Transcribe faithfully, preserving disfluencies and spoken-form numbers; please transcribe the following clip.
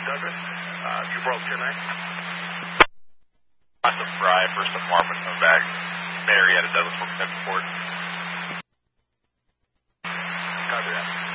Douglas. Uh, you broke ten nine. Lots of Fry, first apartment, come back. Marietta, Douglas, from Port. Copy that.